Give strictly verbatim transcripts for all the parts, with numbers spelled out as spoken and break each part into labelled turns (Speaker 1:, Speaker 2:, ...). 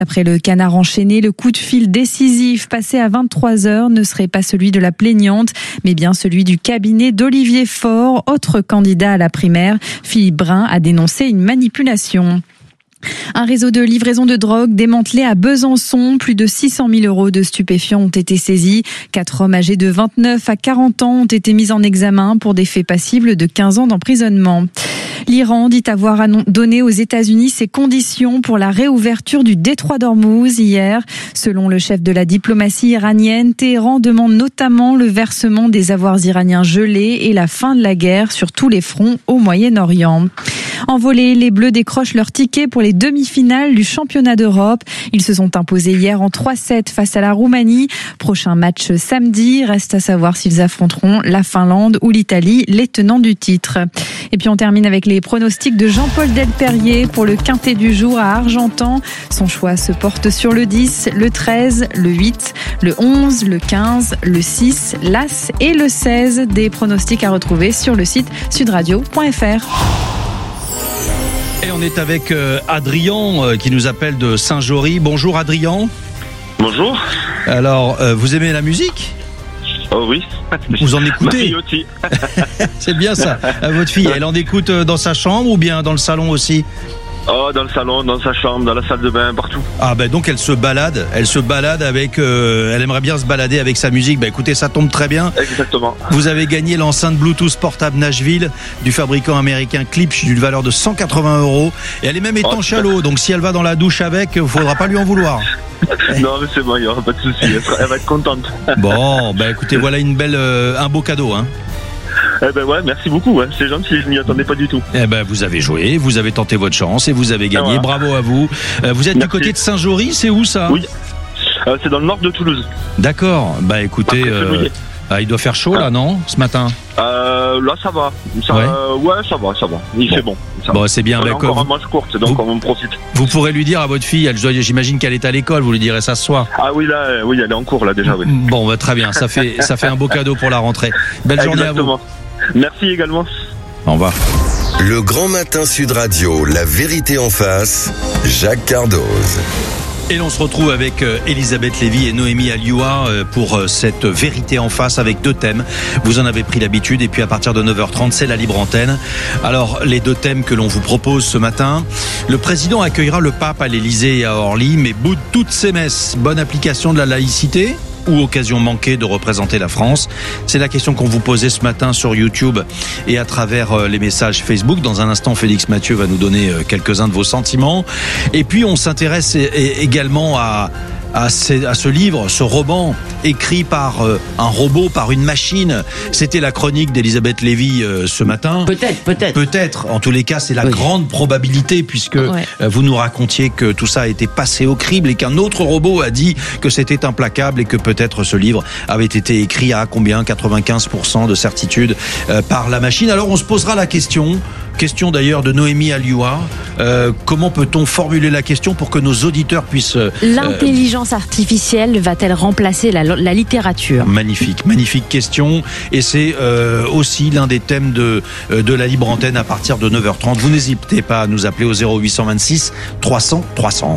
Speaker 1: Après le Canard enchaîné, le coup de fil décisif passé à vingt-trois heures ne serait pas celui de la plaignante, mais bien celui du cabinet d'Olivier Faure, autre candidat à la primaire. Philippe Brun a dénoncé une manipulation. Un réseau de livraison de drogue démantelé à Besançon. Plus de six cent mille euros de stupéfiants ont été saisis. Quatre hommes âgés de vingt-neuf à quarante ans ont été mis en examen pour des faits passibles de quinze ans d'emprisonnement. L'Iran dit avoir donné aux États-Unis ses conditions pour la réouverture du détroit d'Ormuz hier. Selon le chef de la diplomatie iranienne, Téhéran demande notamment le versement des avoirs iraniens gelés et la fin de la guerre sur tous les fronts au Moyen-Orient. En volley, les Bleus décrochent leur ticket pour les demi-finales du championnat d'Europe. Ils se sont imposés hier en trois sept face à la Roumanie. Prochain match samedi. Reste à savoir s'ils affronteront la Finlande ou l'Italie, les tenants du titre. Et puis on termine avec les pronostics de Jean-Paul Delperrier pour le quintet du jour à Argentan. Son choix se porte sur le dix, le treize, le huit, le onze, le quinze, le six, l'As et le seize. Des pronostics à retrouver sur le site sudradio point f r.
Speaker 2: Et on est avec euh, Adrien euh, qui nous appelle de Saint-Jory. Bonjour Adrien.
Speaker 3: Bonjour.
Speaker 2: Alors, euh, vous aimez la musique ?
Speaker 3: Oh oui.
Speaker 2: Vous en écoutez ?
Speaker 3: Ma fille aussi.
Speaker 2: C'est bien ça. Votre fille, elle en écoute dans sa chambre ou bien dans le salon aussi ?
Speaker 3: Oh, dans le salon, dans sa chambre, dans la salle de bain, partout.
Speaker 2: Ah ben donc elle se balade, elle se balade avec, euh, elle aimerait bien se balader avec sa musique. Ben écoutez, ça tombe très bien.
Speaker 3: Exactement.
Speaker 2: Vous avez gagné l'enceinte Bluetooth portable Nashville du fabricant américain Klipsch d'une valeur de cent quatre-vingts euros. Et elle est même étanche à l'eau, donc si elle va dans la douche avec, il ne faudra pas lui en vouloir.
Speaker 3: Non mais c'est bon, il n'y aura pas de souci, elle, sera, elle va être contente.
Speaker 2: Bon, ben écoutez, voilà une belle, euh, un beau cadeau, hein.
Speaker 3: Eh ben ouais, merci beaucoup, ouais. C'est gentil, je m'y attendais pas du tout.
Speaker 2: Eh ben vous avez joué, vous avez tenté votre chance et vous avez gagné. Ah, voilà. Bravo à vous. Euh, vous êtes merci. Du côté de Saint-Jory, c'est où ça ?
Speaker 3: Oui, euh, c'est dans le nord de Toulouse.
Speaker 2: D'accord. Bah écoutez, euh, ah, il doit faire chaud là, non, ce matin ?
Speaker 3: Euh, là, ça va. Ça, ouais. Euh, ouais, ça va, ça va. Il bon. fait bon. Ça
Speaker 2: bon,
Speaker 3: va.
Speaker 2: C'est bien.
Speaker 3: On
Speaker 2: bah,
Speaker 3: a encore un manche courte, donc vous, on en profite.
Speaker 2: Vous pourrez lui dire à votre fille, elle, j'imagine qu'elle est à l'école, vous lui direz ça ce soir.
Speaker 3: Ah oui, là, oui, elle est en cours là déjà. Oui.
Speaker 2: Bon, bah, très bien. Ça fait, ça fait un beau cadeau pour la rentrée. Belle journée
Speaker 3: Exactement.
Speaker 2: à vous.
Speaker 3: Merci également.
Speaker 2: Au revoir.
Speaker 4: Le Grand Matin Sud Radio, la vérité en face, Jacques Cardoz.
Speaker 2: Et l'on se retrouve avec Elisabeth Lévy et Noémie Alioua pour cette vérité en face avec deux thèmes. Vous en avez pris l'habitude et puis à partir de neuf heures trente, c'est la libre antenne. Alors, les deux thèmes que l'on vous propose ce matin. Le président accueillera le pape à l'Élysée et à Orly, mais boude toutes ses messes. Bonne application de la laïcité ? Ou occasion manquée de représenter la France? C'est la question qu'on vous posait ce matin sur YouTube et à travers les messages Facebook. Dans un instant, Félix Mathieu va nous donner quelques-uns de vos sentiments. Et puis, on s'intéresse également à... À ce, à ce livre, ce roman écrit par euh, un robot, par une machine. C'était la chronique d'Elisabeth Lévy euh, ce matin.
Speaker 5: Peut-être, peut-être.
Speaker 2: Peut-être. En tous les cas, c'est la oui. grande probabilité puisque ouais. euh, vous nous racontiez que tout ça a été passé au crible et qu'un autre robot a dit que c'était implacable et que peut-être ce livre avait été écrit à combien ? quatre-vingt-quinze pour cent de certitude euh, par la machine. Alors on se posera la question. Question d'ailleurs de Noémie Alioua. Euh, comment peut-on formuler la question pour que nos auditeurs puissent... Euh,
Speaker 5: L'intelligence artificielle va-t-elle remplacer la, la littérature ?
Speaker 2: Magnifique, magnifique question. Et c'est euh, aussi l'un des thèmes de, de la libre antenne à partir de neuf heures trente. Vous n'hésitez pas à nous appeler au zéro huit deux six trois cents trois cents.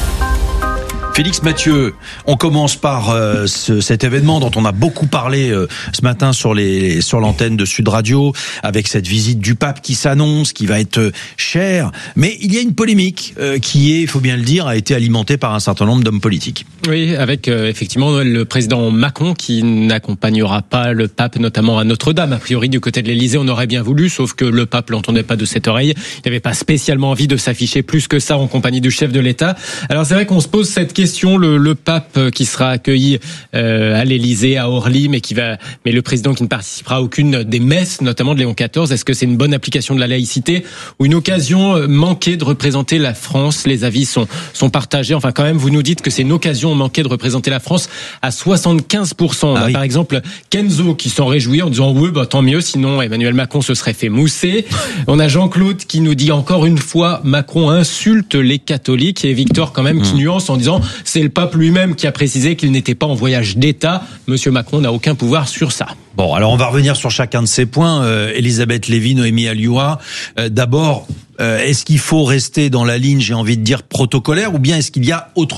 Speaker 2: Félix Mathieu, on commence par euh, ce, cet événement dont on a beaucoup parlé euh, ce matin sur les sur l'antenne de Sud Radio, avec cette visite du pape qui s'annonce, qui va être euh, chère. Mais il y a une polémique euh, qui est, il faut bien le dire, a été alimentée par un certain nombre d'hommes politiques.
Speaker 6: Oui, avec euh, effectivement le président Macron qui n'accompagnera pas le pape, notamment à Notre-Dame. A priori, du côté de l'Élysée, on aurait bien voulu, sauf que le pape l'entendait pas de cette oreille. Il n'avait pas spécialement envie de s'afficher plus que ça en compagnie du chef de l'État. Alors c'est vrai qu'on se pose cette question. Le, le pape qui sera accueilli euh, à l'Élysée, à Orly, mais qui va, mais le président qui ne participera à aucune des messes, notamment de Léon quatorze. Est-ce que c'est une bonne application de la laïcité ou une occasion manquée de représenter la France ? Les avis sont sont partagés. Enfin, quand même, vous nous dites que c'est une occasion manquée de représenter la France à soixante-quinze pour cent. On a, ah oui. Par exemple, Kenzo qui s'en réjouit en disant oui, bah tant mieux. Sinon, Emmanuel Macron se serait fait mousser. On a Jean-Claude qui nous dit encore une fois Macron insulte les catholiques, et Victor quand même mmh. qui nuance en disant c'est le pape lui-même qui a précisé qu'il n'était pas en voyage d'État. Monsieur Macron n'a aucun pouvoir sur ça.
Speaker 2: Bon, alors on va revenir sur chacun de ces points. Euh, Elisabeth Lévy, Noémie Alioua. Euh, d'abord, euh, est-ce qu'il faut rester dans la ligne, j'ai envie de dire, protocolaire, ou bien est-ce qu'il y a autre